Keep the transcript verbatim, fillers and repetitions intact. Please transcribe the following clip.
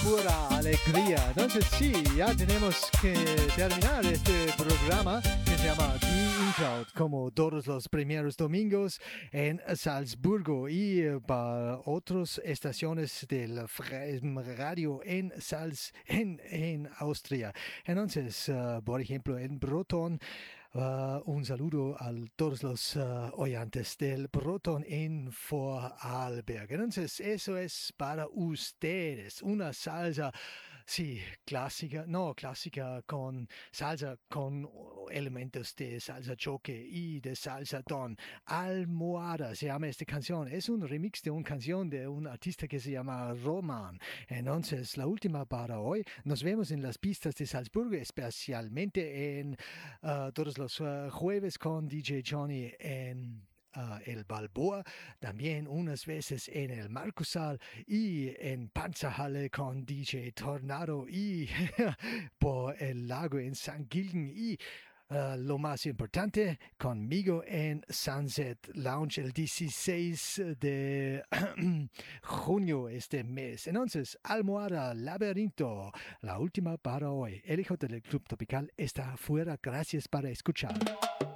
pura alegría. Entonces sí, ya tenemos que terminar este programa que se llama Die Inkraut, como todos los primeros domingos en Salzburgo y eh, para otras estaciones del radio en Salz, en, en Austria. Entonces, uh, por ejemplo, en Broton, Uh, un saludo a todos los uh, oyentes del Proton en Vorarlberg. Entonces, eso es para ustedes. Una salsa, sí, clásica, no clásica, con salsa con elementos de salsa choque y de salsa don. Almohada se llama esta canción. Es un remix de una canción de un artista que se llama Roman. Entonces, la última para hoy. Nos vemos en las pistas de Salzburgo, especialmente en uh, todos los uh, jueves con D J Johnny en uh, el Balboa, también unas veces en el Markusal y en Panzerhalle con D J Tornado y por el lago en San Gilgen y Uh, lo más importante, conmigo en Sunset Lounge el dieciséis de junio este mes. Entonces, Almohada Laberinto, la última para hoy. El hijo del Club Tropical está afuera. Gracias para escuchar.